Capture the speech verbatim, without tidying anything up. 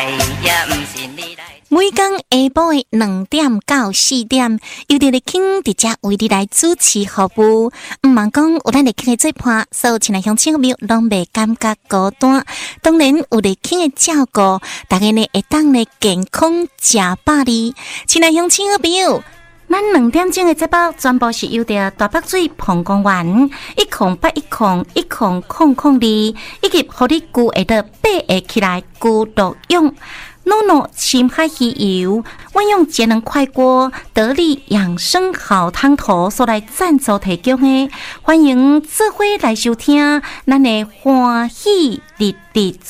每天下晡的两点到四點，由佇咧傾佇遮為你來主持服務。毋茫講有咱咧傾的做伴，所有親愛鄉親朋友攏袂感覺孤單。當然有咧傾的照顧，大家呢會當咧健康食飽哩。親愛鄉親朋友，咱兩點鐘的節目全部是由着大北水澎公園一空八一空一空空空二，以及互你具會得八個起來具作用。諾諾深海魚油，我用節能快鍋得力養生好湯頭所來贊助提供的，歡迎做伙來收聽咱的歡喜日日